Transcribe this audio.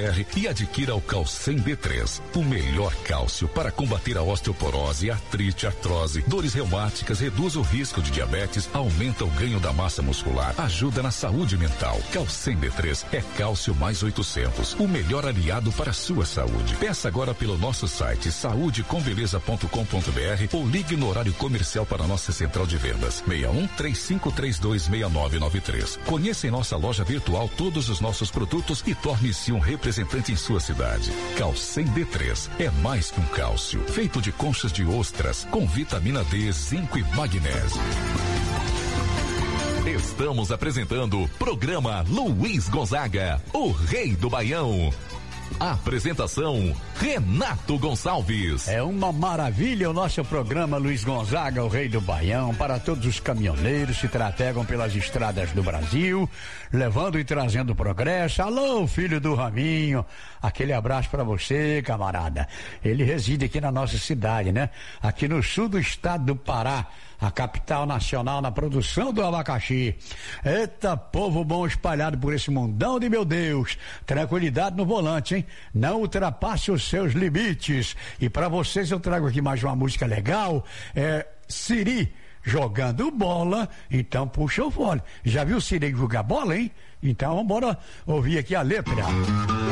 e adquira o Calcem D3, o melhor cálcio para combater a osteoporose, artrite, artrose, dores reumáticas, reduz o risco de diabetes, aumenta o ganho da massa muscular, ajuda na saúde mental. Calcem D3 é cálcio mais 800, o melhor aliado para a sua saúde. Peça agora pelo nosso site saúdecombeleza.com.br ou ligue no horário comercial para a nossa central de vendas 61-3532-6993. Conheça em nossa loja virtual todos os nossos produtos e torne-se um representante em sua cidade. Calcem D3 é mais que um cálcio, feito de conchas de ostras com vitamina D, zinco e magnésio. Estamos apresentando o programa Luiz Gonzaga, o Rei do Baião. Apresentação Renato Gonçalves. É uma maravilha o nosso programa Luiz Gonzaga, o Rei do Baião, para todos os caminhoneiros que trafegam pelas estradas do Brasil, levando e trazendo progresso. Alô, filho do Raminho, aquele abraço para você, camarada. Ele reside aqui na nossa cidade, né? Aqui no sul do estado do Pará, a capital nacional na produção do abacaxi. Eita, povo bom espalhado por esse mundão de meu Deus. Tranquilidade no volante, hein? Não ultrapasse os seus limites. E para vocês eu trago aqui mais uma música legal, Siri jogando bola, então puxa o fone. Já viu o Siri jogar bola, hein? Então vamos ouvir aqui a letra.